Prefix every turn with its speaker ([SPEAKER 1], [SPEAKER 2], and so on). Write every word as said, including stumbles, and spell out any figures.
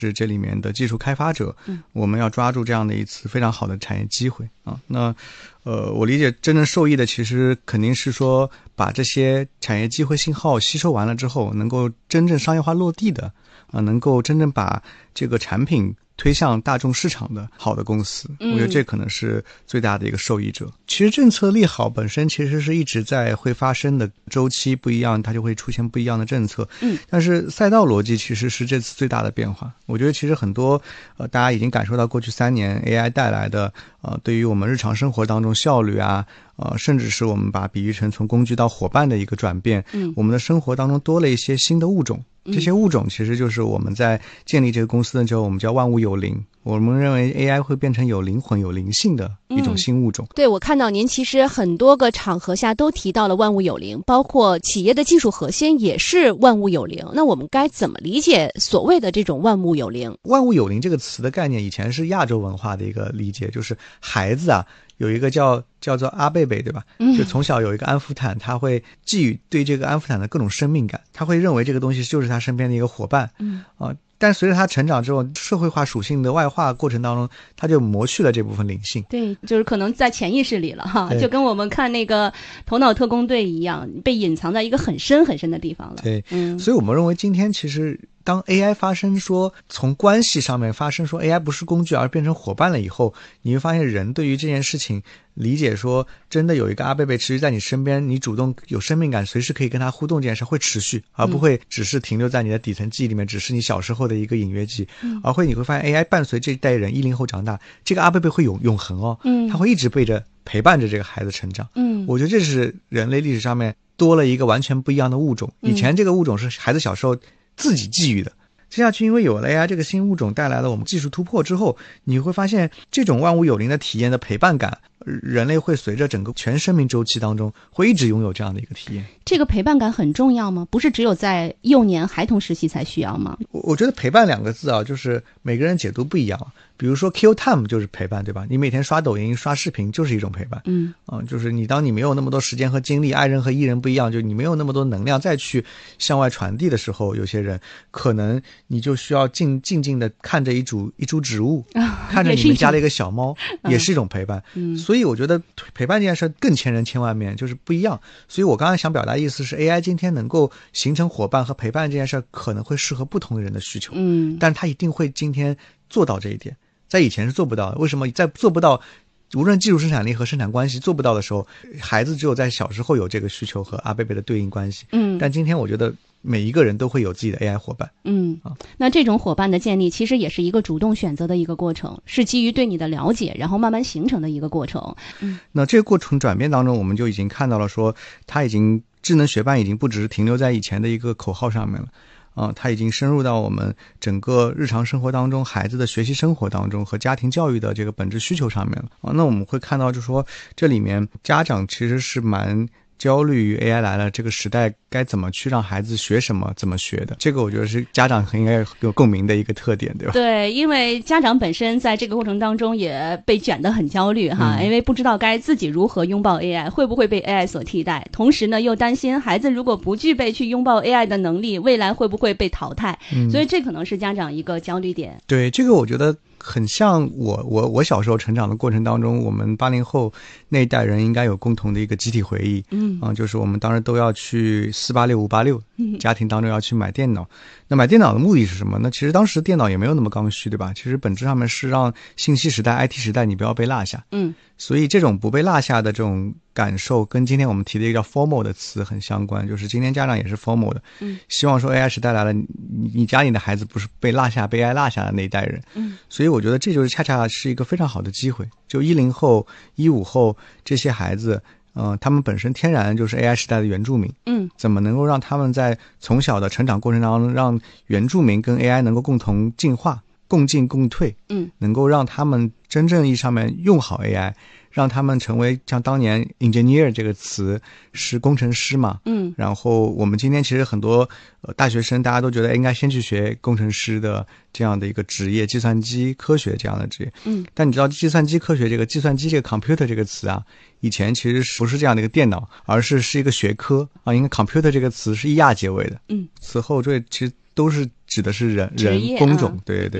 [SPEAKER 1] 是这里面的技术开发者，嗯，我们要抓住这样的一次非常好的产业机会啊。那呃，我理解真正受益的其实肯定是说把这些产业机会信号吸收完了之后，能够真正商业化落地的啊，能够真正把这个产品推向大众市场的好的公司，我觉得这可能是最大的一个受益者。嗯、其实政策利好本身其实是一直在会发生的，周期不一样，它就会出现不一样的政策。嗯，但是赛道逻辑其实是这次最大的变化。我觉得其实很多呃，大家已经感受到过去三年 A I 带来的呃，对于我们日常生活当中效率啊。呃，甚至是我们把比喻成从工具到伙伴的一个转变，嗯，我们的生活当中多了一些新的物种，这些物种其实就是我们在建立这个公司的时候，我们叫万物有灵。我们认为 A I 会变成有灵魂、有灵性的一种新物种。
[SPEAKER 2] 嗯、对，我看到您其实很多个场合下都提到了万物有灵，包括企业的技术核心也是万物有灵。那我们该怎么理解所谓的这种万物有灵？
[SPEAKER 1] 万物有灵这个词的概念，以前是亚洲文化的一个理解，就是孩子啊。有一个叫叫做阿贝贝，对吧？就从小有一个安抚毯，他会寄予对这个安抚毯的各种生命感，他会认为这个东西就是他身边的一个伙伴。嗯啊，但随着他成长之后，社会化属性的外化过程当中，他就磨去了这部分灵性。
[SPEAKER 2] 对，就是可能在潜意识里了哈，就跟我们看那个《头脑特工队》一样，被隐藏在一个很深很深的地方了。
[SPEAKER 1] 对，嗯，所以我们认为今天其实。当 A I 发生说从关系上面发生说 A I 不是工具而变成伙伴了以后，你会发现人对于这件事情理解说真的有一个阿贝贝持续在你身边，你主动有生命感，随时可以跟他互动，这件事会持续，而不会只是停留在你的底层记忆里面，只是你小时候的一个隐约记忆，嗯、而会你会发现 A I 伴随这一代人一零后长大，这个阿贝贝会永永恒哦，嗯，他会一直背着陪伴着这个孩子成长。嗯，我觉得这是人类历史上面多了一个完全不一样的物种。以前这个物种是孩子小时候自己寄予的。接下去因为有了 A I 这个新物种带来了我们技术突破之后，你会发现这种万物有灵的体验的陪伴感，人类会随着整个全生命周期当中会一直拥有这样的一个体验。
[SPEAKER 2] 这个陪伴感很重要吗？不是只有在幼年孩童时期才需要吗？
[SPEAKER 1] 我我觉得陪伴两个字啊，就是每个人解读不一样。比如说 kill time 就是陪伴，对吧？你每天刷抖音刷视频就是一种陪伴。嗯啊、呃，就是你当你没有那么多时间和精力，爱人和艺人不一样，就你没有那么多能量再去向外传递的时候，有些人可能你就需要静静静的看着一株一株植物、哦、看着你们家的一个小猫，也是一种陪伴。嗯，所以我觉得陪伴这件事更千人千万面，就是不一样。所以我刚才想表达的意思是 A I 今天能够形成伙伴和陪伴这件事可能会适合不同的人的需求。嗯，但它一定会今天做到这一点，在以前是做不到的。为什么在做不到，无论技术生产力和生产关系做不到的时候，孩子只有在小时候有这个需求和阿贝贝的对应关系。嗯，但今天我觉得每一个人都会有自己的 A I 伙伴。
[SPEAKER 2] 嗯啊，那这种伙伴的建立其实也是一个主动选择的一个过程，是基于对你的了解然后慢慢形成的一个过程。
[SPEAKER 1] 嗯，那这个过程转变当中，我们就已经看到了说它已经智能学伴已经不只是停留在以前的一个口号上面了。啊，它已经深入到我们整个日常生活当中，孩子的学习生活当中和家庭教育的这个本质需求上面了。啊，那我们会看到，就是说这里面家长其实是蛮焦虑于 A I 来了这个时代该怎么去让孩子学什么怎么学的，这个我觉得是家长应该有共鸣的一个特点，对吧？
[SPEAKER 2] 对，因为家长本身在这个过程当中也被卷得很焦虑哈、嗯，因为不知道该自己如何拥抱 A I， 会不会被 A I 所替代，同时呢又担心孩子如果不具备去拥抱 A I 的能力，未来会不会被淘汰、嗯、所以这可能是家长一个焦虑点。
[SPEAKER 1] 对，这个我觉得很像我我我小时候成长的过程当中，我们八零后那一代人应该有共同的一个集体回忆。嗯啊、呃，就是我们当时都要去四八六五八六，家庭当中要去买电脑。那买电脑的目的是什么？那其实当时电脑也没有那么刚需，对吧？其实本质上面是让信息时代 I T 时代你不要被落下。嗯，所以这种不被落下的这种感受跟今天我们提的一个叫 formal 的词很相关，就是今天家长也是 formal 的。嗯，希望说 A I 时代来了，你你家里的孩子不是被落下被 A I 落下的那一代人。嗯，所以我觉得这就是恰恰是一个非常好的机会。就一零后一五后这些孩子，呃，他们本身天然就是 A I 时代的原住民。嗯，怎么能够让他们在从小的成长过程当中，让原住民跟 A I 能够共同进化、共进共退？嗯，能够让他们真正意义上面用好 A I， 让他们成为像当年 engineer 这个词是工程师嘛。嗯，然后我们今天其实很多呃大学生大家都觉得应该先去学工程师的这样的一个职业，计算机科学这样的职业。嗯，但你知道计算机科学这个计算机这个 computer 这个词啊，以前其实不是这样的一个电脑，而是是一个学科啊，应该 computer 这个词是以亚结尾的。嗯，此后这其实都是指的是人人
[SPEAKER 2] 职业
[SPEAKER 1] 工种，
[SPEAKER 2] 嗯
[SPEAKER 1] 对对对。